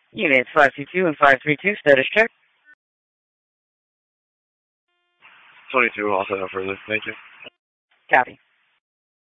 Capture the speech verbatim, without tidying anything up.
Units five two two and five three two, status check. twenty-two, also no further. Thank you. Copy.